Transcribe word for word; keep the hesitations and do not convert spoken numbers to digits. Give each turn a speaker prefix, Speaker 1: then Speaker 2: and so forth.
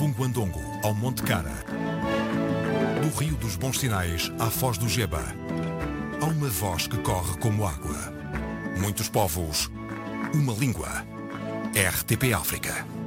Speaker 1: Punguandongo ao Monte Cara, do Rio dos Bons Sinais à Foz do Geba, há uma voz que corre como água. Muitos povos, uma língua. R T P África.